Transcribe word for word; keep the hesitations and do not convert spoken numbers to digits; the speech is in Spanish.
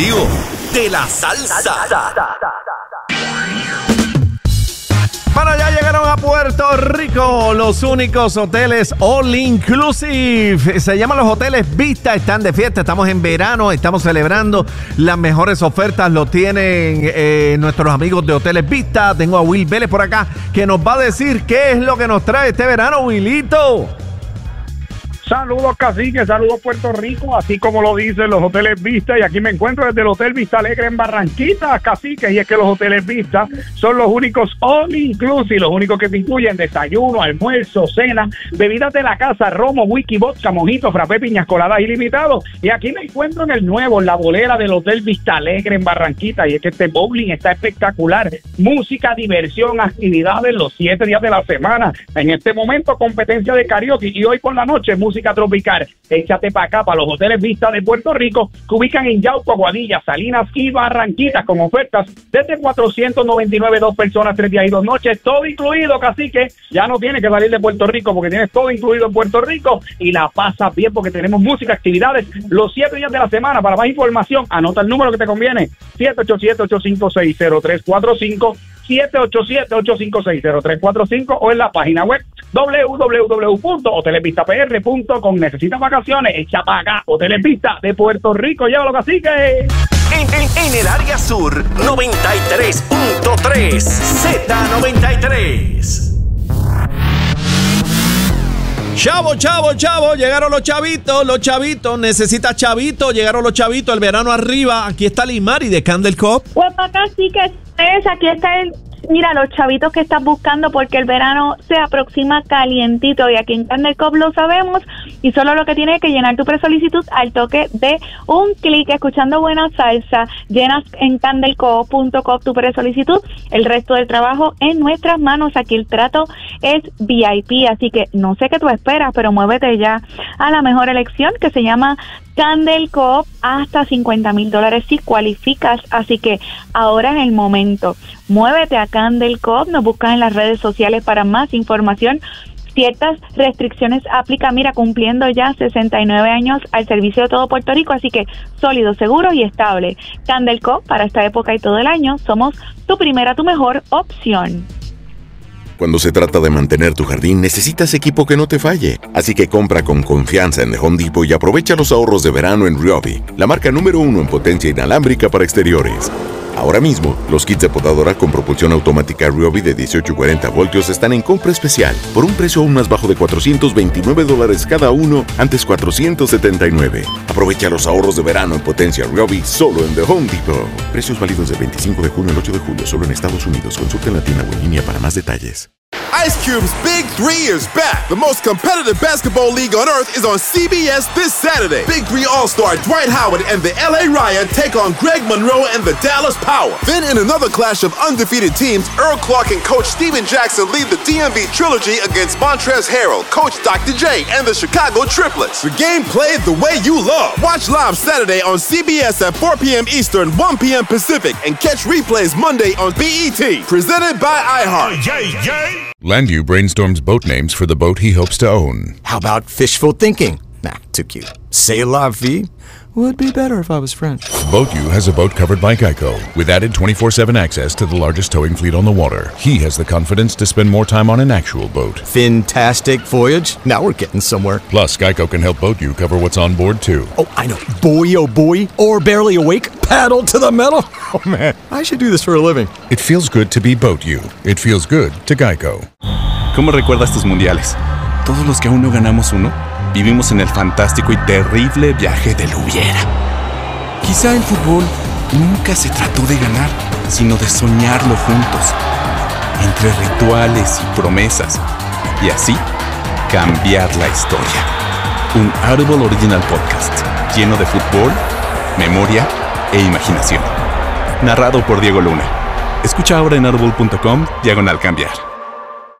informativo de la salsa. Bueno, ya llegaron a Puerto Rico los únicos hoteles all inclusive. Se llaman los hoteles Vista, están de fiesta, estamos en verano, estamos celebrando las mejores ofertas, lo tienen eh, nuestros amigos de Hoteles Vista. Tengo a Will Vélez por acá que nos va a decir qué es lo que nos trae este verano, Willito. Saludos, cacique, saludos Puerto Rico, así como lo dicen los Hoteles Vista, y aquí me encuentro desde el Hotel Vista Alegre en Barranquita, cacique, y es que los Hoteles Vista son los únicos all inclusive, los únicos que te incluyen desayuno, almuerzo, cena, bebidas de la casa, romo, whisky, vodka, mojito, frappé, piñas coladas ilimitados, y aquí me encuentro en el nuevo, en la bolera del Hotel Vista Alegre en Barranquita, y es que este bowling está espectacular, música, diversión, actividades los siete días de la semana, en este momento competencia de karaoke, y hoy por la noche música tropical. Échate para acá, para los Hoteles Vista de Puerto Rico, que ubican en Yauco, Aguadilla, Salinas y Barranquitas, con ofertas desde cuatrocientos noventa y nueve, dos personas, tres días y dos noches, todo incluido, cacique. Ya no tienes que salir de Puerto Rico porque tienes todo incluido en Puerto Rico y la pasas bien porque tenemos música, actividades los siete días de la semana. Para más información, anota el número que te conviene, siete ocho siete, ocho cinco seis, cero tres cuatro cinco, siete ocho siete, ocho cinco seis, cero tres cuatro cinco, o en la página web doble u doble u doble u punto hoteles vista p r punto com. ¿Necesitas vacaciones? Echa para acá, Hoteles Vista de Puerto Rico. Llévalo, cacique. En, en, en el área sur, noventa y tres punto tres, Z noventa y tres. Chavo, chavo, chavo, llegaron los chavitos, los chavitos, necesitas chavitos, llegaron los chavitos, el verano arriba. Aquí está Limari de Candle Cove. Pues acá sí que es, aquí está el... Mira, los chavitos que estás buscando, porque el verano se aproxima calientito y aquí en Candle Cove lo sabemos, y solo lo que tienes que llenar tu presolicitud al toque de un clic, escuchando buena salsa. Llenas en candle cove punto com tu presolicitud, el resto del trabajo en nuestras manos. Aquí el trato es V I P, así que no sé qué tú esperas, pero muévete ya a la mejor elección, que se llama Candle Cove, hasta cincuenta mil dólares si cualificas, así que ahora es el momento. Muévete a Candle Cove, nos buscas en las redes sociales para más información. Ciertas restricciones aplican, mira, cumpliendo ya sesenta y nueve años al servicio de todo Puerto Rico, así que sólido, seguro y estable. Candle Cove, para esta época y todo el año, somos tu primera, tu mejor opción. Cuando se trata de mantener tu jardín, necesitas equipo que no te falle. Así que compra con confianza en The Home Depot y aprovecha los ahorros de verano en Ryobi, la marca número uno en potencia inalámbrica para exteriores. Ahora mismo, los kits de podadora con propulsión automática Ryobi de dieciocho y cuarenta voltios están en compra especial por un precio aún más bajo de cuatrocientos veintinueve dólares cada uno, antes cuatrocientos setenta y nueve. Aprovecha los ahorros de verano en potencia Ryobi solo en The Home Depot. Precios válidos del veinticinco de junio al ocho de julio solo en Estados Unidos. Consulta en la tienda o en línea para más detalles. Ice Cube's Big Three is back. The most competitive basketball league on earth is on C B S this Saturday. Big Three All-Star Dwight Howard and the L A Ryan take on Greg Monroe and the Dallas Power. Then in another clash of undefeated teams, Earl Clark and Coach Steven Jackson lead the D M V Trilogy against Montrezl Harrell, Coach Doctor J, and the Chicago Triplets. The game played the way you love. Watch live Saturday on C B S at four p.m. Eastern, one p.m. Pacific, and catch replays Monday on B E T. Presented by iHeart. Yay, yay. Landu brainstorms boat names for the boat he hopes to own. How about fishful thinking? Nah, too cute. C'est la vie? Would be better if I was French. BoatU has a boat covered by Geico, with added twenty-four seven access to the largest towing fleet on the water. He has the confidence to spend more time on an actual boat. Fantastic voyage. Now we're getting somewhere. Plus, Geico can help BoatU cover what's on board, too. Oh, I know. Boy, oh boy. Or barely awake. Paddle to the metal. Oh, man. I should do this for a living. It feels good to be BoatU. It feels good to Geico. ¿Cómo recuerdas tus mundiales? Todos los que aún no ganamos uno, vivimos en el fantástico y terrible viaje del hubiera. Quizá el fútbol nunca se trató de ganar, sino de soñarlo juntos, entre rituales y promesas, y así cambiar la historia. Un Audible Original Podcast, lleno de fútbol, memoria e imaginación. Narrado por Diego Luna. Escucha ahora en audible punto com, diagonal cambiar.